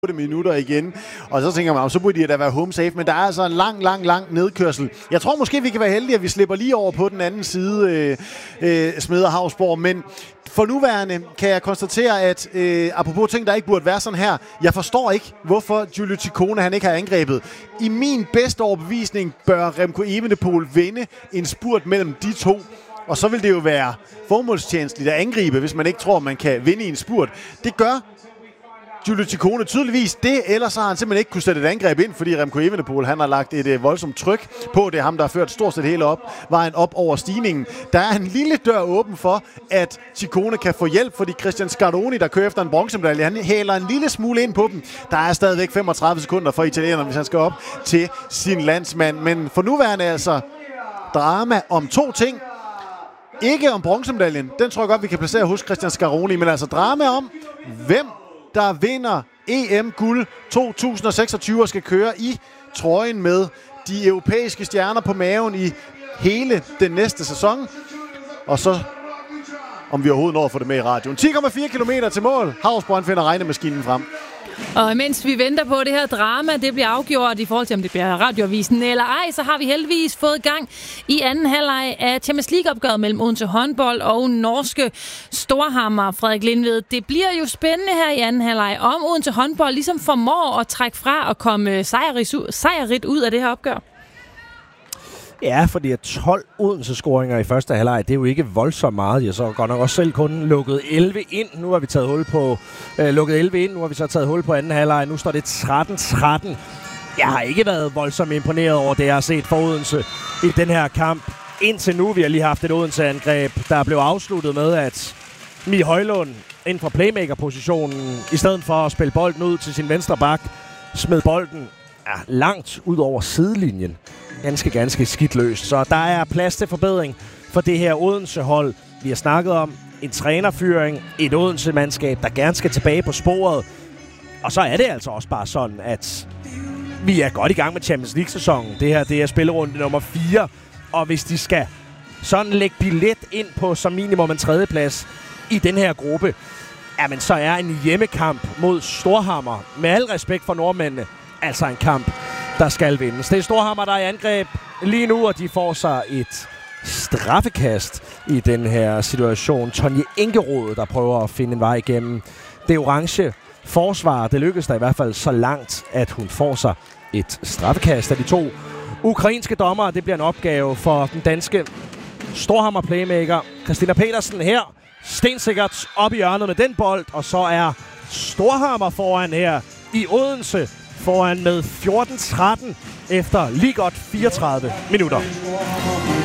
8 minutter igen, og så tænker man, så burde de da være home safe, men der er altså en lang nedkørsel. Jeg tror måske, vi kan være heldige, at vi slipper lige over på den anden side Smed og Hausborg, men for nuværende kan jeg konstatere, at apropos ting, der ikke burde være sådan her, jeg forstår ikke, hvorfor Giulio Ciccone han ikke har angrebet. I min bedste overbevisning bør Remco Evenepoel vinde en spurt mellem de to, og så vil det jo være formålstjenestligt at angribe, hvis man ikke tror, man kan vinde i en spurt. Det gør Giulio Ciccone tydeligvis det, ellers har han simpelthen ikke kunne sætte et angreb ind, fordi Remco Evenepoel han har lagt et voldsomt tryk på. Det er ham, der har ført stort set hele vejen op over stigningen. Der er en lille dør åben for, at Ciccone kan få hjælp, fordi Christian Scaroni, der kører efter en bronzemedalje, han hæler en lille smule ind på dem. Der er stadigvæk 35 sekunder for italienerne, hvis han skal op til sin landsmand. Men for nuværende altså drama om to ting. Ikke om bronzemedaljen, den tror jeg godt, vi kan placere hos Christian Scaroni, men altså drama om, hvem der vinder EM-guld 2026 og skal køre i trøjen med de europæiske stjerner på maven i hele den næste sæson. Og så, om vi overhovedet når at få det med i radioen. 10,4 kilometer til mål. Hausborg finder regnemaskinen frem. Og mens vi venter på det her drama, det bliver afgjort i forhold til, om det bliver radioavisen eller ej, så har vi heldigvis fået gang i anden halvleg af Champions League-opgøret mellem Odense Håndbold og norske Storhamar. Frederik Lindved, det bliver jo spændende her i anden halvleg, om Odense Håndbold ligesom formår at trække fra og komme sejrigt ud af det her opgør. Ja, fordi 12 Odense-scoringer i første halvleg, det er jo ikke voldsomt meget. Jeg så godt nok også selv kun lukket 11 ind. Nu har vi taget hul på nu har vi så taget hul på anden halvleg. Nu står det 13-13. Jeg har ikke været voldsomt imponeret over det, jeg har set for Odense i den her kamp. Indtil nu, vi har lige haft et Odense-angreb, der blev afsluttet med, at Mie Højlund ind fra playmaker-positionen, i stedet for at spille bolden ud til sin venstre bak, smed bolden langt ud over sidelinjen. Ganske skidt løst. Så der er plads til forbedring for det her Odense-hold. Vi har snakket om en trænerfyring, et Odense-mandskab, der gerne skal tilbage på sporet. Og så er det altså også bare sådan, at vi er godt i gang med Champions League-sæsonen. Det her, det er spillerunde nummer 4. Og hvis de skal sådan lægge billet ind på som minimum en tredjeplads i den her gruppe, jamen så er en hjemmekamp mod Storhamar, med al respekt for nordmændene, altså en kamp, der skal vindes. Det er Storhamar, der er i angreb lige nu, og de får sig et straffekast i den her situation. Tonje Engerod, der prøver at finde en vej igennem det orange forsvar. Det lykkes der i hvert fald så langt, at hun får sig et straffekast af de to ukrainske dommere. Det bliver en opgave for den danske Storhamar playmaker Christina Petersen her. Stensikkert op i hjørnet med den bold, og så er Storhamar foran her i Odense. Foran med 14-13 efter lige godt 34 minutter.